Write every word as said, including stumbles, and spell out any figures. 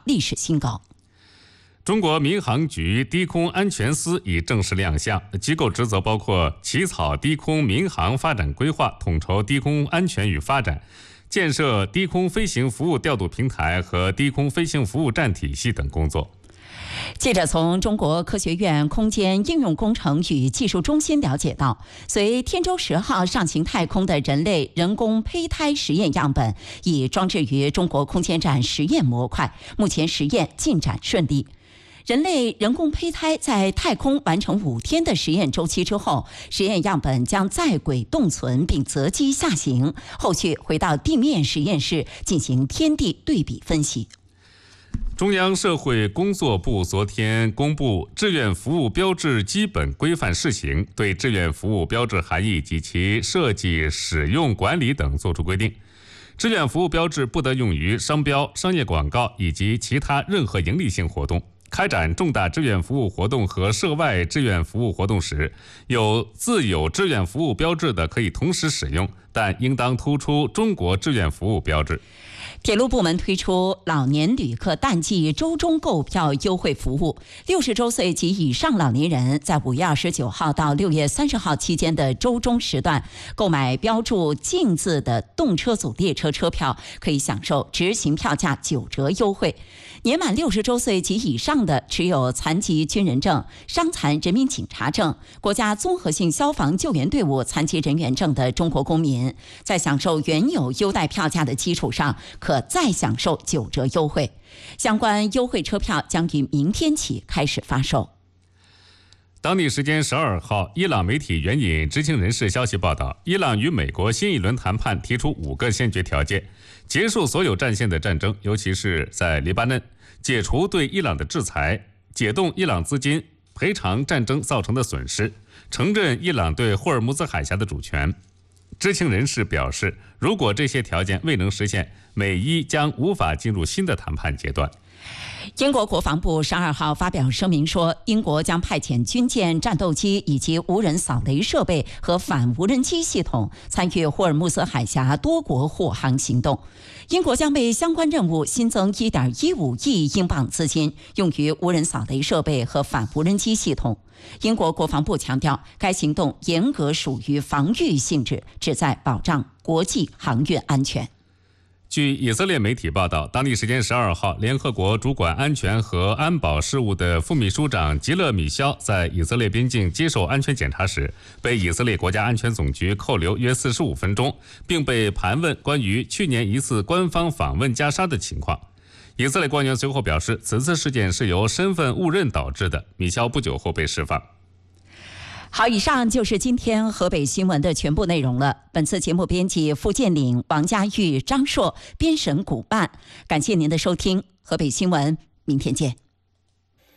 历史新高。 中国民航局低空安全司已正式亮相，机构职责包括起草低空民航发展规划、统筹低空安全与发展、建设低空飞行服务调度平台和低空飞行服务站体系等工作。 记者从中国科学院空间应用工程与技术中心了解到，随天舟十号上行太空的人类人工胚胎实验样本已装置于中国空间站实验模块，目前实验进展顺利。人类人工胚胎在太空完成五天的实验周期之后，实验样本将在轨冻存并择机下行，后续回到地面实验室进行天地对比分析。 中央社会工作部昨天公布《志愿服务标志基本规范试行》，对志愿服务标志含义及其设计、使用、管理等作出规定。志愿服务标志不得用于商标、商业广告以及其他任何营利性活动。开展重大志愿服务活动和涉外志愿服务活动时，有自有志愿服务标志的可以同时使用，但应当突出中国志愿服务标志。 铁路部门推出老年旅客淡季周中购票优惠服务，六十周岁及以上老年人在五月二十九号到六月三十号期间的周中时段购买标注“进”字的动车组列车车票，可以享受直行票价九折优惠。年满六十周岁及以上的持有残疾军人证、伤残人民警察证、国家综合性消防救援队伍残疾人员证的中国公民，在享受原有优待票价的基础上，可再享受九折优惠。相关优惠车票将于明天起开始发售。 当地时间十二号，伊朗媒体援引知情人士消息报道，伊朗与美国新一轮谈判提出五个先决条件：结束所有战线的战争，尤其是在黎巴嫩；解除对伊朗的制裁；解冻伊朗资金；赔偿战争造成的损失；承认伊朗对霍尔木兹海峡的主权。知情人士表示，如果这些条件未能实现，美伊将无法进入新的谈判阶段。 英国国防部十二号发表声明说，英国将派遣军舰、战斗机以及无人扫雷设备和反无人机系统参与霍尔木兹海峡多国护航行动。英国将为相关任务新增 一点一五亿英镑资金，用于无人扫雷设备和反无人机系统。英国国防部强调，该行动严格属于防御性质，旨在保障国际航运安全。 据以色列媒体报道，当地时间十二号，联合国主管安全和安保事务的副秘书长吉勒米肖在以色列边境接受安全检查时，被以色列国家安全总局扣留约四十五分钟，并被盘问关于去年一次官方访问加沙的情况。以色列官员随后表示，此次事件是由身份误认导致的。米肖不久后被释放。 好，以上就是今天河北新闻的全部内容了。本次节目编辑付建岭、王佳玉、张硕，编审古办。感谢您的收听，河北新闻，明天见。